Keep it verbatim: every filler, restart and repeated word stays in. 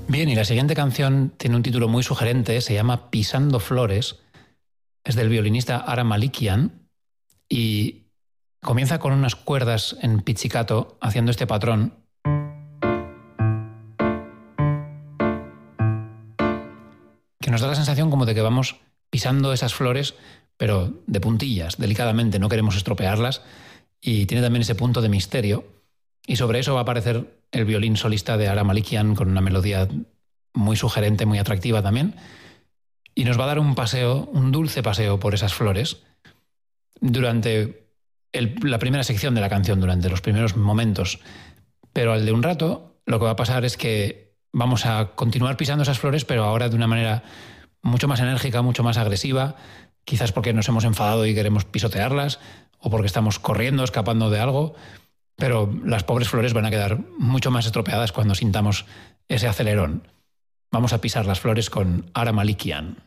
Bien, y la siguiente canción tiene un título muy sugerente, se llama Pisando Flores, es del violinista Ara Malikian y comienza con unas cuerdas en pizzicato haciendo este patrón. Que nos da la sensación como de que vamos pisando esas flores, pero de puntillas, delicadamente, no queremos estropearlas, y tiene también ese punto de misterio. Y sobre eso va a aparecer el violín solista de Ara Malikian con una melodía muy sugerente, muy atractiva también, y nos va a dar un paseo, un dulce paseo por esas flores durante el, la primera sección de la canción, durante los primeros momentos. Pero al de un rato, lo que va a pasar es que vamos a continuar pisando esas flores, pero ahora de una manera mucho más enérgica, mucho más agresiva, quizás porque nos hemos enfadado y queremos pisotearlas, o porque estamos corriendo, escapando de algo, pero las pobres flores van a quedar mucho más estropeadas cuando sintamos ese acelerón. Vamos a pisar las flores con Ara Malikian.